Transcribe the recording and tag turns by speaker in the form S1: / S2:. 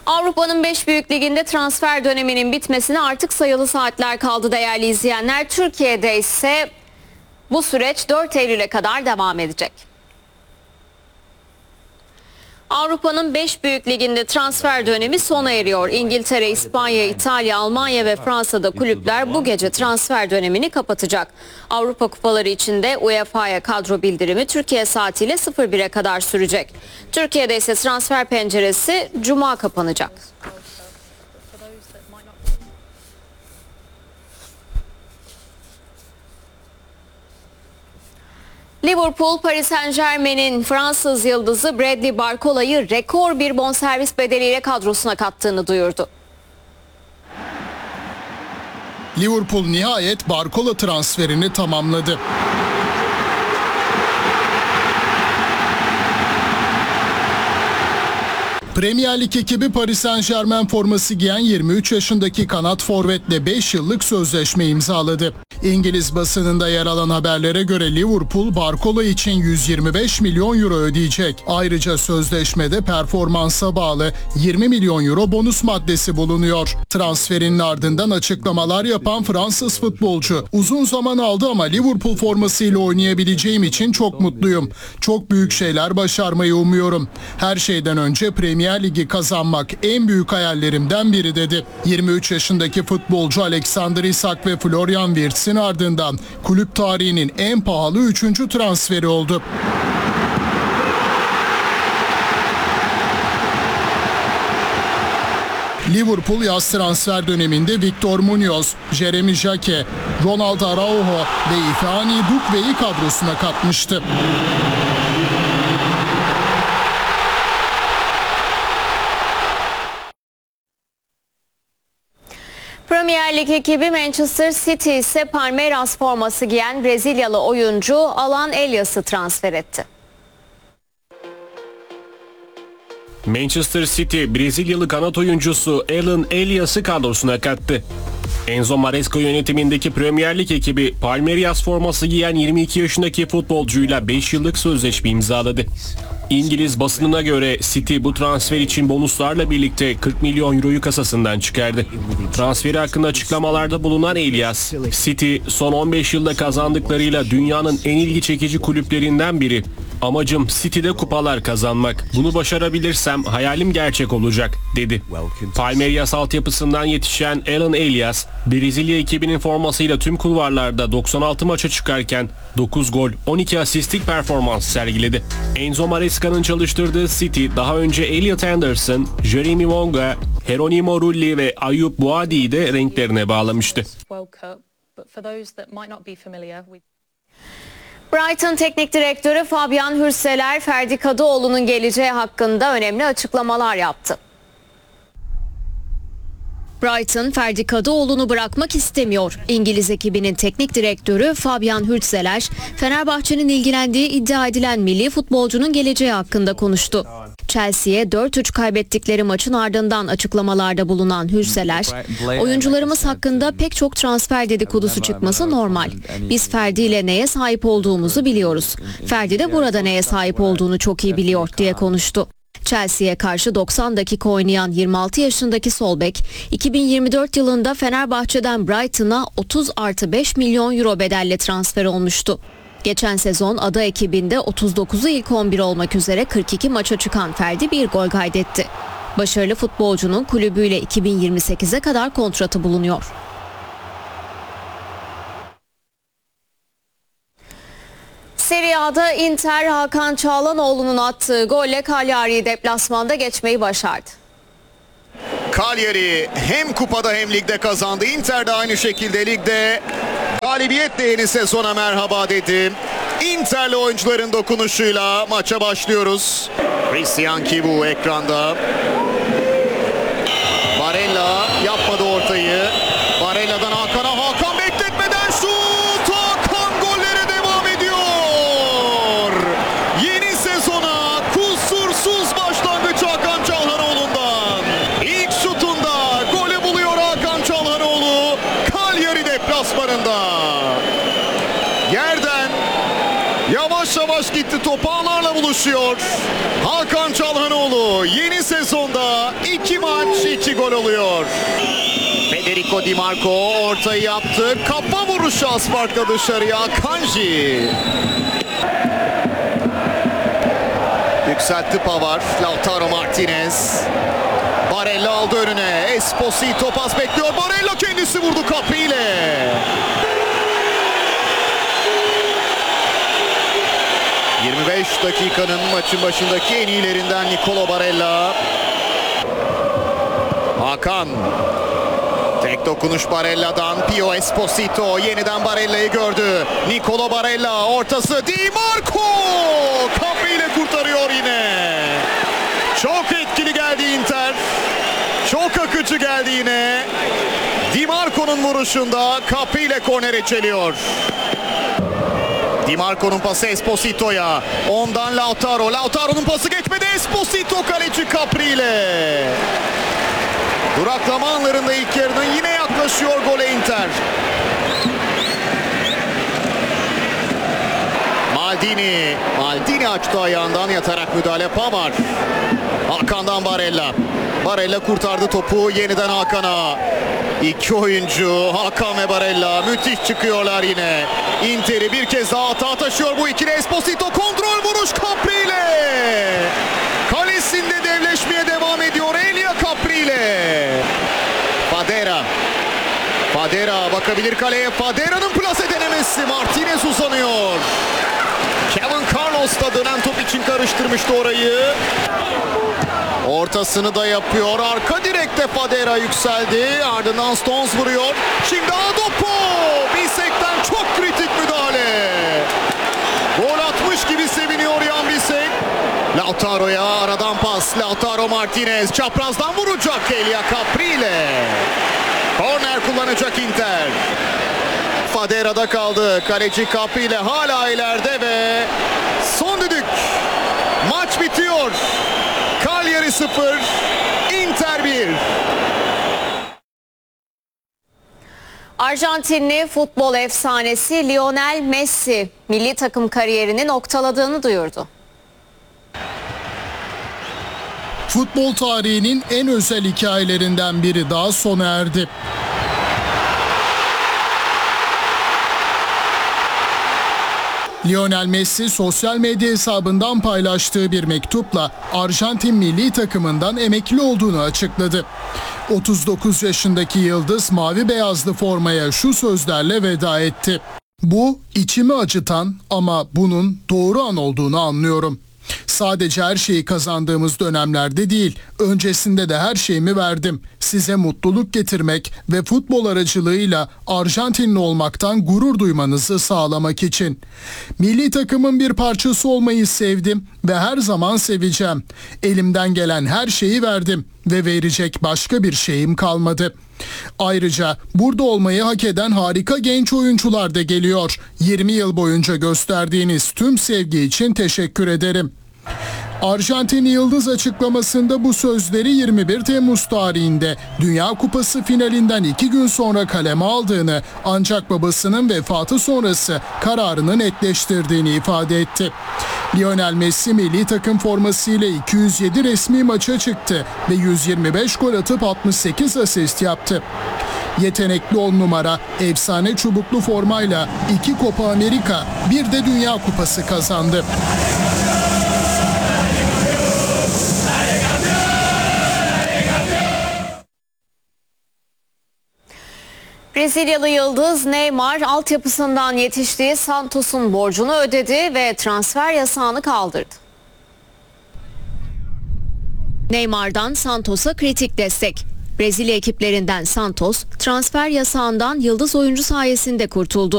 S1: Avrupa'nın 5 büyük liginde transfer döneminin bitmesine artık sayılı saatler kaldı değerli izleyenler. Türkiye'de ise bu süreç 4 Eylül'e kadar devam edecek. Avrupa'nın 5 büyük liginde transfer dönemi sona eriyor. İngiltere, İspanya, İtalya, Almanya ve Fransa'da kulüpler bu gece transfer dönemini kapatacak. Avrupa kupaları için de UEFA'ya kadro bildirimi Türkiye saatiyle 01'e kadar sürecek. Türkiye'de ise transfer penceresi Cuma kapanacak. Liverpool, Paris Saint-Germain'in Fransız yıldızı Bradley Barcola'yı rekor bir bonservis bedeliyle kadrosuna kattığını duyurdu.
S2: Liverpool nihayet Barcola transferini tamamladı. Premier Lig ekibi Paris Saint-Germain forması giyen 23 yaşındaki kanat forvetle 5 yıllık sözleşme imzaladı. İngiliz basınında yer alan haberlere göre Liverpool Barcola için 125 milyon euro ödeyecek. Ayrıca sözleşmede performansa bağlı 20 milyon euro bonus maddesi bulunuyor. Transferin ardından açıklamalar yapan Fransız futbolcu, "Uzun zaman aldı ama Liverpool formasıyla oynayabileceğim için çok mutluyum. Çok büyük şeyler başarmayı umuyorum. Her şeyden önce Premier Ligi kazanmak en büyük hayallerimden biri," dedi. 23 yaşındaki futbolcu Alexander Isak ve Florian Wirtz'in ardından kulüp tarihinin en pahalı 3. transferi oldu. Liverpool yaz transfer döneminde Victor Munoz, Jeremy Jacquet, Ronald Araujo ve Ifeanyi Dukve'yi kadrosuna katmıştı.
S1: Premier Lig ekibi Manchester City ise Palmeiras forması giyen Brezilyalı oyuncu Alan Elias'ı transfer etti.
S3: Manchester City, Brezilyalı kanat oyuncusu Alan Elias'ı kadrosuna kattı. Enzo Maresca yönetimindeki Premier Lig ekibi Palmeiras forması giyen 22 yaşındaki futbolcuyla 5 yıllık sözleşme imzaladı. İngiliz basınına göre City bu transfer için bonuslarla birlikte 40 milyon euroyu kasasından çıkardı. Transferi hakkında açıklamalarda bulunan Elias, "City son 15 yılda kazandıklarıyla dünyanın en ilgi çekici kulüplerinden biri. Amacım City'de kupalar kazanmak. Bunu başarabilirsem hayalim gerçek olacak," dedi. Palmeiras altyapısından yetişen Alan Elias, Brezilya ekibinin formasıyla tüm kulvarlarda 96 maça çıkarken 9 gol, 12 asistlik performans sergiledi. Enzo Maresca'nın çalıştırdığı City daha önce Elliot Anderson, Jeremy Wonga, Geronimo Rulli ve Ayub Buadi'yi de renklerine bağlamıştı.
S1: Brighton Teknik Direktörü Fabian Hürseler, Ferdi Kadıoğlu'nun geleceği hakkında önemli açıklamalar yaptı. Brighton, Ferdi Kadıoğlu'nu bırakmak istemiyor. İngiliz ekibinin teknik direktörü Fabian Hürseler, Fenerbahçe'nin ilgilendiği iddia edilen milli futbolcunun geleceği hakkında konuştu. Chelsea'ye 4-3 kaybettikleri maçın ardından açıklamalarda bulunan Hürseler, "Oyuncularımız hakkında pek çok transfer dedikodusu çıkması normal. Biz Ferdi ile neye sahip olduğumuzu biliyoruz. Ferdi de burada neye sahip olduğunu çok iyi biliyor," diye konuştu. Chelsea'ye karşı 90 dakika oynayan 26 yaşındaki sol bek, 2024 yılında Fenerbahçe'den Brighton'a 30+5 milyon euro bedelle transfer olmuştu. Geçen sezon ada ekibinde 39'u ilk 11 olmak üzere 42 maça çıkan Ferdi bir gol kaydetti. Başarılı futbolcunun kulübüyle 2028'e kadar kontratı bulunuyor. Serie A'da Inter, Hakan Çalhanoğlu'nun attığı golle Cagliari'yi deplasmanda geçmeyi başardı.
S4: Cagliari hem kupada hem ligde kazandı. Inter de aynı şekilde ligde galibiyetle yeni sezona merhaba dedi. Inter'li oyuncuların dokunuşuyla maça başlıyoruz. Christian Kivu ekranda. Barella yapmadı ortayı. Barella'dan Hakan'a, Hakan bekletmeden şut! Hakan gollere devam ediyor. Yeni sezona kusursuz başlangıç Hakan Çalhanoğlu'ndan. İlk şutunda golü buluyor Hakan Çalhanoğlu Cagliari deplasmanında. Yerden yavaş yavaş gitti, top ağlarla buluşuyor. Hakan Çalhanoğlu yeni sezonda 2 maç 2 gol oluyor. Federico Di Marco ortayı yaptı. Kafa vuruşu az farkla dışarıya. Kanji. Yükseltti Pavard. Lautaro Martinez. Barella aldı önüne. Esposito pas bekliyor. Barella kendisi vurdu kapı ile. ...25 dakikanın maçın başındaki en iyilerinden Nicolo Barella. Hakan. Tek dokunuş Barella'dan. Pio Esposito yeniden Barella'yı gördü. Nicolo Barella ortası. Di Marco kapı ile kurtarıyor yine. Çok etkili geldi Inter. Çok akıcı geldi yine. Di Marco'nun vuruşunda kapı ile kornere çeliyor. Di Marco'nun pası Esposito'ya. Ondan Lautaro. Lautaro'nun pası geçmedi. Esposito kaleci Capri ile. Duraklama anlarında ilk yarının yine yaklaşıyor gole Inter. Maldini açtı ayağından yatarak müdahale. Pavard. Hakan'dan Barella. Barella kurtardı topu yeniden Hakan'a. İki oyuncu Hakan ve Barella müthiş çıkıyorlar yine. Inter'i bir kez daha hata taşıyor bu ikili. Esposito kontrol vuruş Capri ile. Kalesinde devleşmeye devam ediyor Elia Capri ile. Fadera bakabilir kaleye. Fadera'nın plase denemesi. Martinez uzanıyor. Kevin Carlos da dönen top için karıştırmıştı orayı. Ortasını da yapıyor. Arka direkte Fadera yükseldi. Ardından Stones vuruyor. Şimdi Adopo. Bisek'ten çok kritik müdahale. Gol atmış gibi seviniyor Yan Bisek. Lautaro'ya aradan pas. Lautaro Martinez çaprazdan vuracak Elia Capri ile. Korner kullanacak Inter. Fadera'da kaldı. Kaleci Capri ile hala ileride ve son düdük. Maç bitiyor. Cagliari 0, Inter 1.
S1: Arjantinli futbol efsanesi Lionel Messi milli takım kariyerini noktaladığını duyurdu.
S2: Futbol tarihinin en özel hikayelerinden biri daha sona erdi. Lionel Messi sosyal medya hesabından paylaştığı bir mektupla Arjantin milli takımından emekli olduğunu açıkladı. 39 yaşındaki yıldız mavi beyazlı formaya şu sözlerle veda etti. Bu içimi acıtan ama bunun doğru an olduğunu anlıyorum. Sadece her şeyi kazandığımız dönemlerde değil, öncesinde de her şeyimi verdim. Size mutluluk getirmek ve futbol aracılığıyla Arjantinli olmaktan gurur duymanızı sağlamak için. Milli takımın bir parçası olmayı sevdim ve her zaman seveceğim. Elimden gelen her şeyi verdim ve verecek başka bir şeyim kalmadı. Ayrıca burada olmayı hak eden harika genç oyuncular da geliyor. 20 yıl boyunca gösterdiğiniz tüm sevgi için teşekkür ederim. Arjantin Yıldız açıklamasında bu sözleri 21 Temmuz tarihinde Dünya Kupası finalinden 2 gün sonra kaleme aldığını, ancak babasının vefatı sonrası kararını netleştirdiğini ifade etti. Lionel Messi milli takım formasıyla 207 resmi maça çıktı ve 125 gol atıp 68 asist yaptı. Yetenekli 10 numara efsane çubuklu formayla 2 Copa Amerika, bir de Dünya Kupası kazandı.
S1: Brezilyalı yıldız Neymar altyapısından yetiştiği Santos'un borcunu ödedi ve transfer yasağını kaldırdı. Neymar'dan Santos'a kritik destek. Brezilya ekiplerinden Santos transfer yasağından yıldız oyuncu sayesinde kurtuldu.